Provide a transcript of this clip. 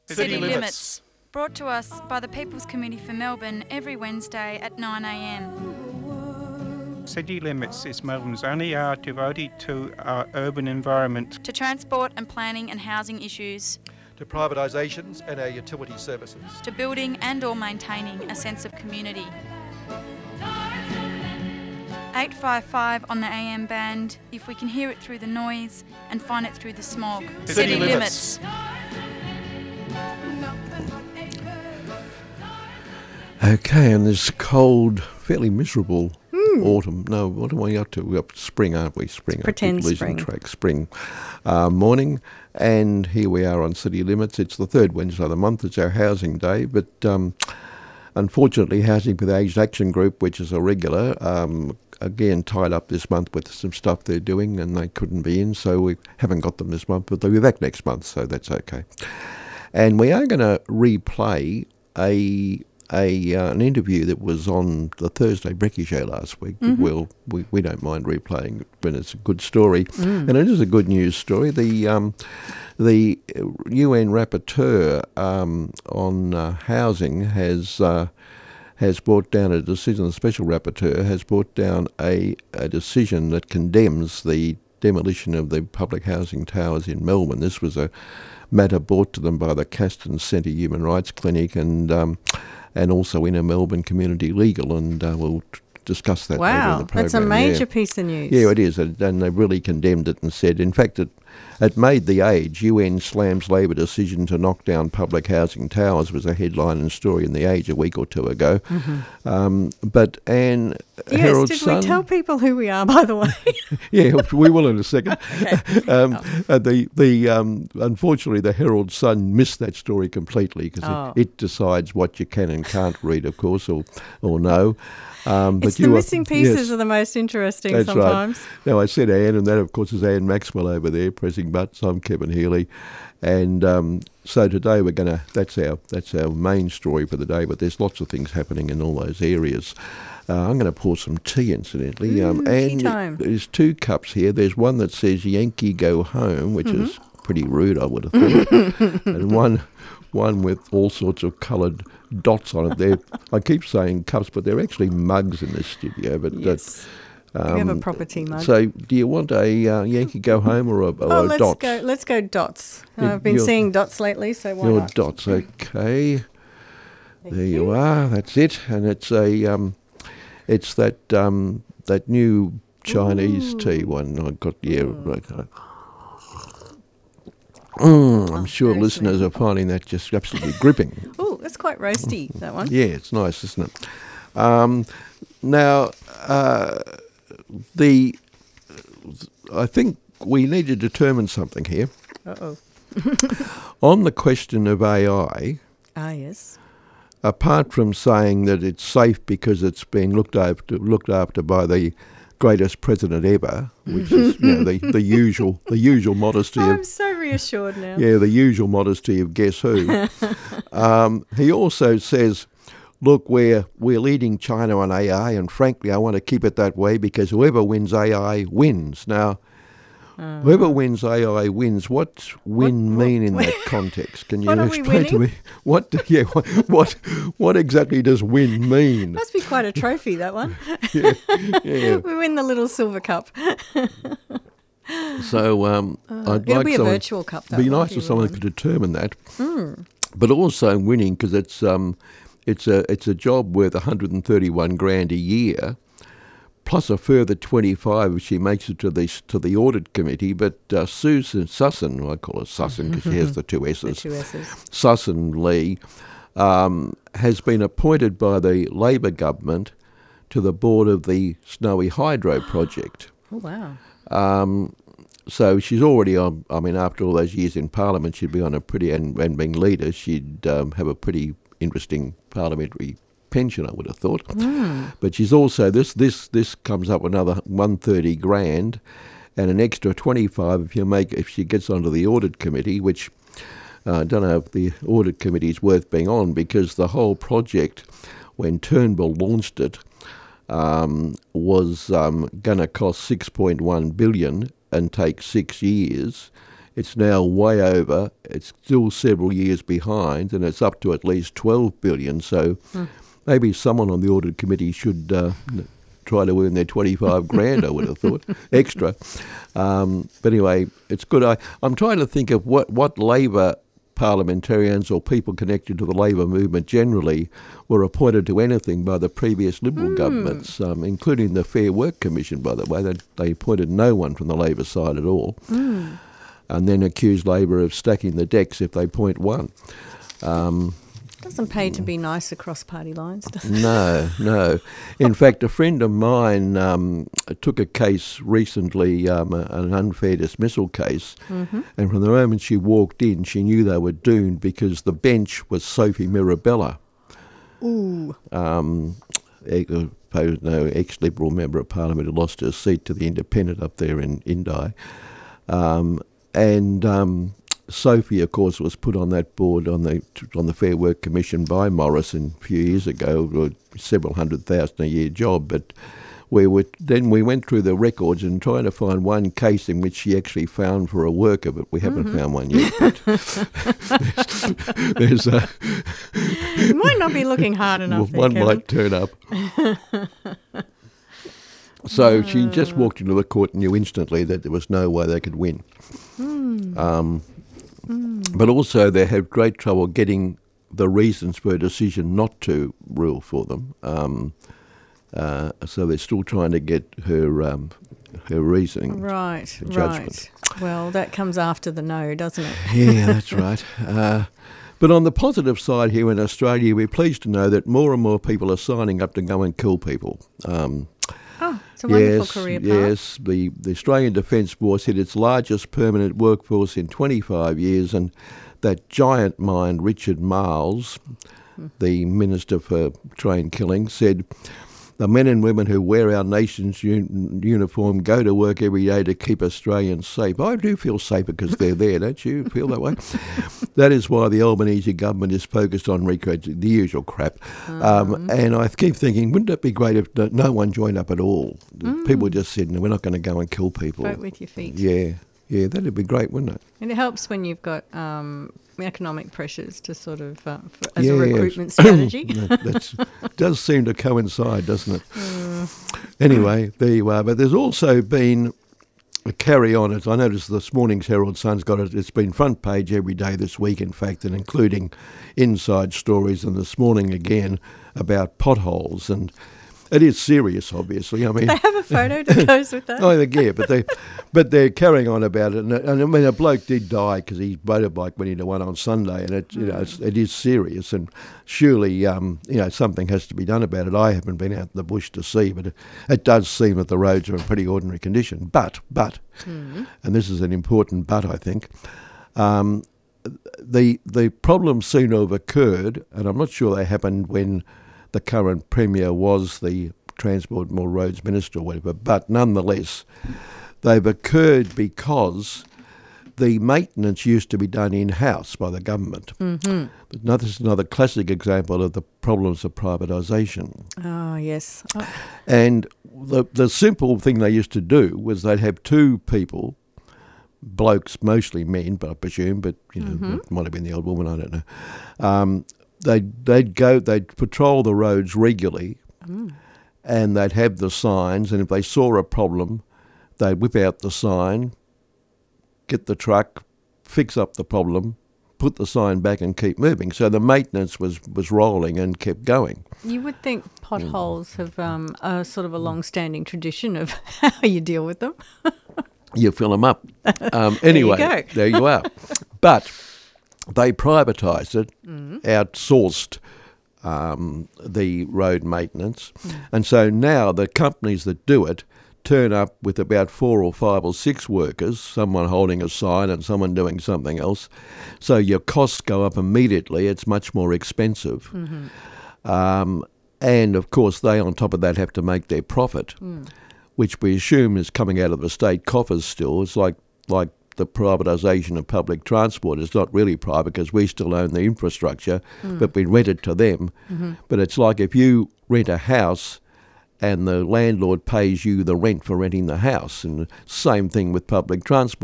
City Limits, brought to us by the People's Committee for Melbourne every Wednesday at 9 a.m. City Limits is Melbourne's only hour devoted to our urban environment, to transport and planning and housing issues, to privatisations and our utility services, to building and or maintaining a sense of community. 855 on the AM band, if we can hear it through the noise and find it through the smog. City Limits. Okay, and this cold, fairly miserable autumn. No, what are we up to? We're up to spring, aren't we? Spring. Pretend I keep losing track. Spring morning, and here we are on City Limits. It's the third Wednesday of the month. It's our housing day, but unfortunately, Housing for the Aged Action Group, which is a regular, again tied up this month with some stuff they're doing, and they couldn't be in, so we haven't got them this month, but they'll be back next month, so that's okay. And we are going to replay an interview that was on the Thursday Brekkie Show last week. Well, we don't mind replaying it when it's a good story, and it is a good news story. The UN rapporteur on housing has brought down a decision. The special rapporteur has brought down a decision that condemns the demolition of the public housing towers in Melbourne. This was a matter brought to them by the Caston Centre Human Rights Clinic and also Inner Melbourne Community Legal, and we'll discuss that later in the program. That's a major piece of news. Yeah, it is, and they really condemned it and said, in fact, it made the Age. UN slams Labor decision to knock down public housing towers was a headline and story in the Age a week or two ago. But Anne Herald did Sun, we tell people who we are, by the way? Yeah, we will in a second. Okay. Unfortunately, the Herald Sun missed that story completely because it decides what you can and can't read, of course, or know. But it's the missing pieces are the most interesting sometimes. Right. Now, I said Anne, and that, of course, is Anne Maxwell over there pressing buttons. I'm Kevin Healy. And so today that's our main story for the day, but there's lots of things happening in all those areas. I'm going to pour some tea, incidentally. Tea and time. There's two cups here. There's one that says Yankee Go Home, which is pretty rude, I would have thought. And one with all sorts of coloured dots on it. I keep saying cups, but they're actually mugs in this studio. But yes. We have a proper tea mug. So, do you want a Yankee Go Home or a dots? Let's go dots. I've been seeing dots lately, so why not? Dots, okay. There you are. That's it, and it's it's that new Chinese tea one I got. I'm sure listeners are finding that just absolutely gripping. Oh, that's quite roasty, that one. Yeah, it's nice, isn't it? Now, I think we need to determine something here. Uh-oh. On the question of AI. Ah, yes. Apart from saying that it's safe because it's been looked after by the greatest president ever, which is the usual modesty of. I'm so reassured now. Yeah, the usual modesty of guess who. He also says, look, we're leading China on AI, and frankly, I want to keep it that way because whoever wins AI wins. Now, whoever wins AI wins. What's win mean in that context? Can you explain to me what exactly does win mean? Must be quite a trophy, that one. Yeah. We win the little silver cup. So I'd like a virtual cup. It'd be nice if someone could determine that. But also winning because it's a job worth 131 grand a year, plus a further 25 if she makes it to the audit committee. But Susan Sussan, I call her Sussan because she has the two S's. Sussan Lee has been appointed by the Labor government to the board of the Snowy Hydro project. Oh wow! So she's already on. I mean, after all those years in Parliament, she'd be on a pretty and being leader, she'd have a pretty interesting parliamentary pension, I would have thought. But she's also this comes up another 130 grand, and an extra 25 if she gets onto the audit committee, which I don't know if the audit committee is worth being on because the whole project, when Turnbull launched it, was going to cost $6.1 billion and take 6 years. It's now way over. It's still several years behind, and it's up to at least 12 billion. So maybe someone on the audit committee should try to earn their 25 grand, I would have thought, extra. But anyway, it's good. I'm trying to think of what Labor parliamentarians or people connected to the Labor movement generally were appointed to anything by the previous Liberal governments, including the Fair Work Commission, by the way. They appointed no one from the Labor side at all, and then accused Labor of stacking the decks if they appoint one. Doesn't pay to be nice across party lines, does it? No. In fact, a friend of mine took a case recently, an unfair dismissal case, and from the moment she walked in, she knew they were doomed because the bench was Sophie Mirabella. Ooh. Ex-Liberal member of Parliament who lost her seat to the Independent up there in Indi. Sophie, of course, was put on that board on the Fair Work Commission by Morrison a few years ago, several $100,000 a year job. But we went through the records and trying to find one case in which she actually found for a worker, but we haven't found one yet. But You might not be looking hard enough. One might turn up. So she just walked into the court and knew instantly that there was no way they could win. But also they had great trouble getting the reasons for a decision not to rule for them. So they're still trying to get her reasoning. Right, judgment. right. Well, that comes after the no, doesn't it? Yeah, that's right. But on the positive side here in Australia, we're pleased to know that more and more people are signing up to go and kill people. It's a wonderful career path. Yes, the Australian Defence Force hit its largest permanent workforce in 25 years, and that giant mind, Richard Marles, the Minister for Train Killing, said, "The men and women who wear our nation's uniform go to work every day to keep Australians safe." I do feel safer because they're there, don't you feel that way? That is why the Albanese government is focused on recruiting, the usual crap. And I keep thinking, wouldn't it be great if no one joined up at all? People just said, no, we're not going to go and kill people. Vote with your feet. Yeah, that'd be great, wouldn't it? And it helps when you've got economic pressures to sort of, as a recruitment strategy. That does seem to coincide, doesn't it? Anyway, there you are. But there's also been a carry on. As I noticed this morning's Herald Sun's got it. It's been front page every day this week, in fact, and including inside stories. And this morning again about potholes. And it is serious, obviously. I mean, they have a photo that goes with that. Yeah, but they're carrying on about it. And I mean, a bloke did die because his motorbike went into one on Sunday, and it is serious. And surely, something has to be done about it. I haven't been out in the bush to see, but it does seem that the roads are in pretty ordinary condition. But, and this is an important but, I think. The problems seem to have occurred, and I'm not sure they happened when the current Premier was the Transport and Roads Minister or whatever, but nonetheless, they've occurred because the maintenance used to be done in-house by the government. This is another classic example of the problems of privatisation. Oh, yes. And the simple thing they used to do was they'd have two people, blokes, mostly men, but I presume, but it might have been the old woman, I don't know. They'd patrol the roads regularly, and they'd have the signs, and if they saw a problem, they'd whip out the sign, get the truck, fix up the problem, put the sign back and keep moving. So the maintenance was rolling and kept going. You would think potholes have a sort of a long-standing tradition of how you deal with them. You fill them up. Anyway, there you are. But they privatised it, outsourced the road maintenance. And so now the companies that do it turn up with about 4 or 5 or 6 workers, someone holding a sign and someone doing something else. So your costs go up immediately. It's much more expensive. And, of course, they on top of that have to make their profit, which we assume is coming out of the state coffers still. It's like the privatisation of public transport is not really private because we still own the infrastructure, but we rent it to them. But it's like if you rent a house and the landlord pays you the rent for renting the house, and same thing with public transport.